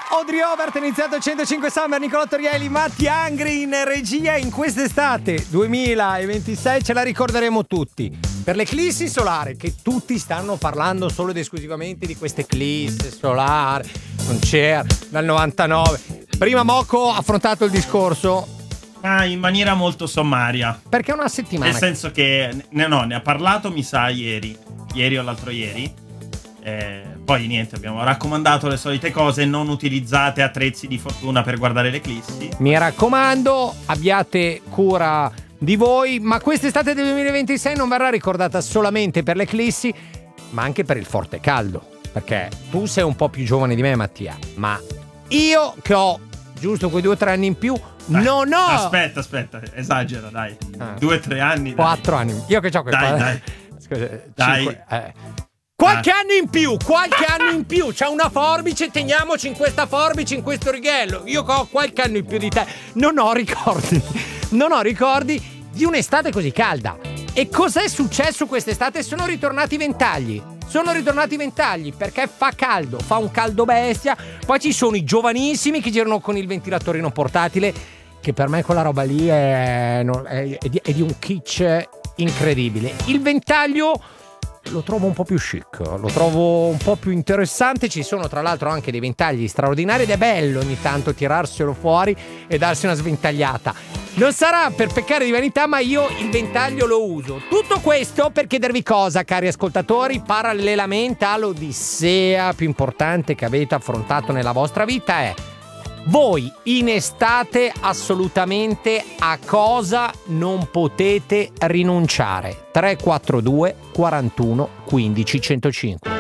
Audrey Overt, iniziato 105 Summer, Nicolò Torielli, Matti Angri in regia. In quest'estate 2026 ce la ricorderemo tutti per l'eclissi solare, che tutti stanno parlando solo ed esclusivamente di queste eclissi solari. Non c'era dal 99. Prima Moco ha affrontato il discorso in maniera molto sommaria, perché è una settimana, nel senso che ne ha parlato mi sa ieri o l'altro ieri. Poi niente, abbiamo raccomandato le solite cose: non utilizzate attrezzi di fortuna per guardare l'eclissi. Mi raccomando, abbiate cura di voi, ma quest'estate del 2026 non verrà ricordata solamente per l'eclissi, ma anche per il forte caldo, perché tu sei un po' più giovane di me, Mattia, ma io che ho giusto quei 2 o 3 anni in più non ho... Aspetta, esagera, dai. 2 o 3 anni, 4 anni. Io che ho quei... Dai. Scusa, dai. 5, qualche anno in più, c'è una forbice, teniamoci in questa forbice, in questo righello. Io che ho qualche anno in più di te, non ho ricordi di un'estate così calda. E cos'è successo quest'estate? Sono ritornati i ventagli perché fa caldo, fa un caldo bestia. Poi ci sono i giovanissimi che girano con il ventilatorino portatile, che per me quella roba lì è di un kitsch incredibile. Il ventaglio lo trovo un po' più chic, lo trovo un po' più interessante. Ci sono tra l'altro anche dei ventagli straordinari ed è bello ogni tanto tirarselo fuori e darsi una sventagliata. Non sarà per peccare di vanità, ma io il ventaglio lo uso. Tutto questo per chiedervi cosa, cari ascoltatori, parallelamente all'odissea più importante che avete affrontato nella vostra vita è: voi in estate assolutamente a cosa non potete rinunciare? 342 41 15 105.